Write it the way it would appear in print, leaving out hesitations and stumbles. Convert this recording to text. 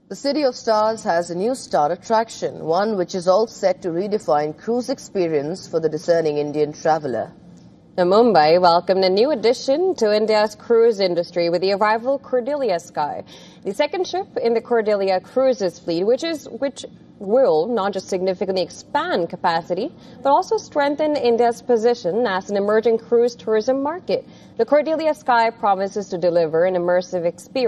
The City of Stars has a new star attraction, one which is all set to redefine cruise experience for the discerning Indian traveller. Now, Mumbai welcomed a new addition to India's cruise industry with the arrival of Cordelia Sky, the second ship in the Cordelia Cruises fleet, which will not just significantly expand capacity, but also strengthen India's position as an emerging cruise tourism market. The Cordelia Sky promises to deliver an immersive experience